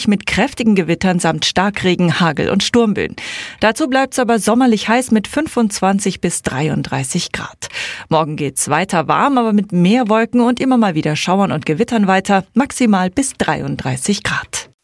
möglich mit kräftigen Gewittern samt Starkregen, Hagel und Sturmböen. Dazu bleibt es aber sommerlich heiß mit 25 bis 33 Grad. Morgen geht's weiter warm, aber mit mehr Wolken und immer mal wieder Schauern und Gewittern weiter, maximal bis 33 Grad.